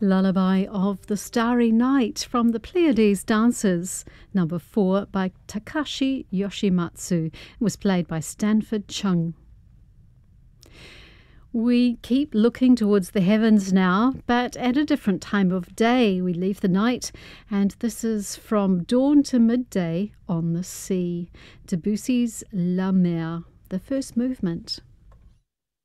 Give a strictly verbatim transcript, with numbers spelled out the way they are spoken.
Lullaby of the Starry Night from the Pleiades Dancers, number four by Takashi Yoshimatsu. It was played by Stanford Chung. We keep looking towards the heavens now, but at a different time of day. We leave the night, and this is From Dawn to Midday on the Sea, Debussy's La Mer, the first movement.